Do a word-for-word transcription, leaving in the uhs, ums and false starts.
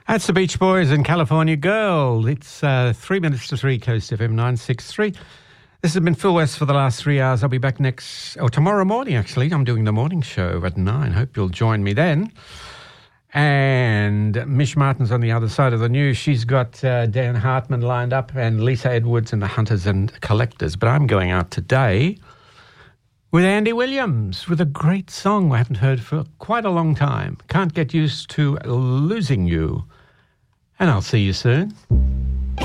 That's the Beach Boys and California Girl. It's uh, three minutes to three, Coast F M nine six three. This has been Phil West for the last three hours. I'll be back next, or tomorrow morning, actually. I'm doing the morning show at nine. Hope you'll join me then. And Mish Martin's on the other side of the news. She's got uh, Dan Hartman lined up and Lisa Edwards and the Hunters and Collectors. But I'm going out today with Andy Williams, with a great song I haven't heard for quite a long time. Can't Get Used to Losing You. And I'll see you soon.